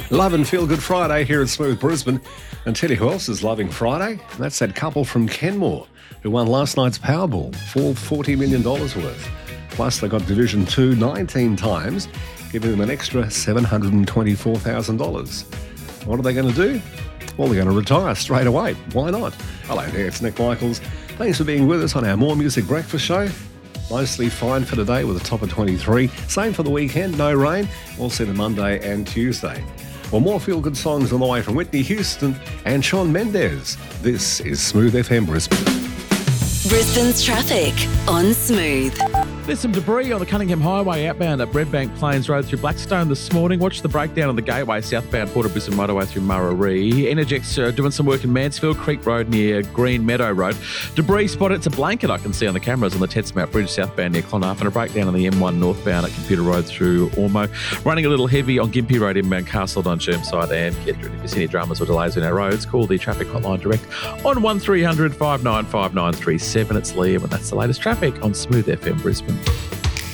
Love and Feel Good Friday here at Smooth Brisbane. And tell you who else is loving Friday? That's that couple from Kenmore who won last night's Powerball for $40 million worth. Plus, they got Division 2 19 times, giving them an extra $724,000. What are they going to do? Well, they're going to retire straight away. Why not? Hello there, it's Nick Michaels. Thanks for being with us on our More Music Breakfast show. Mostly fine for today with a top of 23. Same for the weekend, no rain. We'll see the Monday and Tuesday. Well, more feel-good songs on the way from Whitney Houston and Shawn Mendes. This is Smooth FM Brisbane. Brisbane's traffic on Smooth. There's some debris on the Cunningham Highway outbound at Redbank Plains Road through Blackstone this morning. Watch the breakdown on the Gateway southbound Port of Brisbane motorway through Murray. Energex doing some work in Mansfield Creek Road near Green Meadow Road. Debris spotted. It's a blanket I can see on the cameras on the Tetsmount Bridge southbound near Clontarf, and a breakdown on the M1 northbound at Computer Road through Ormo. Running a little heavy on Gympie Road inbound Castle on Chermside and Kedron. If you see any dramas or delays in our roads, call the traffic hotline direct on 1300 595937. It's Liam, and that's the latest traffic on Smooth FM Brisbane.